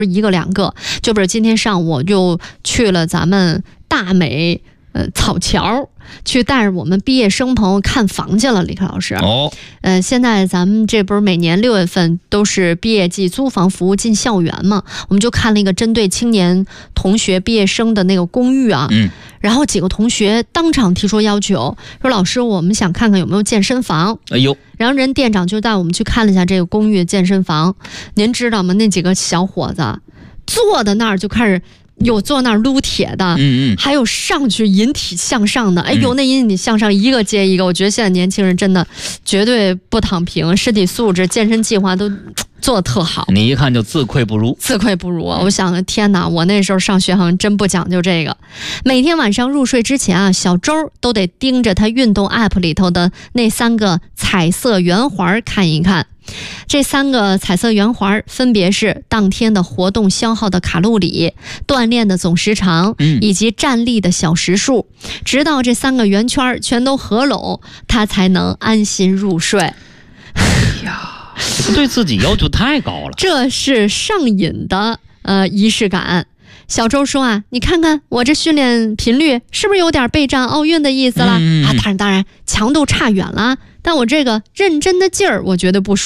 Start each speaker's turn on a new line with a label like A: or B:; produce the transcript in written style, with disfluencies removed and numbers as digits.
A: 一个两个，就比如今天上午就去了咱们大美草桥，去带着我们毕业生朋友看房去了，李克老师。现在咱们这不是每年6月份都是毕业季租房服务进校园嘛，我们就看了一个针对青年同学毕业生的那个公寓啊。然后几个同学当场提出要求，说老师，我们想看看有没有健身房。然后人店长就带我们去看了一下这个公寓的健身房。您知道吗？那几个小伙子坐在那儿就开始。有坐那儿撸铁的，还有上去引体向上的，哎呦，那引体向上一个接一个，我觉得现在年轻人真的绝对不躺平，身体素质、健身计划都做得特好。
B: 你一看就自愧不如，
A: 我想，天哪，我那时候上学好像真不讲究这个。每天晚上入睡之前啊，小周都得盯着他运动 app 里头的那3个彩色圆环看一看。这3个彩色圆环分别是当天的活动消耗的卡路里、锻炼的总时长以及站立的小时数，直到这3个圆圈全都合拢，他才能安心入睡。
B: 哎呀，这个对自己要求太高了，
A: 这是上瘾的仪式感。小周说啊，你看看我这训练频率是不是有点备战奥运的意思了？当然强度差远了，但我这个认真的劲儿我觉得不输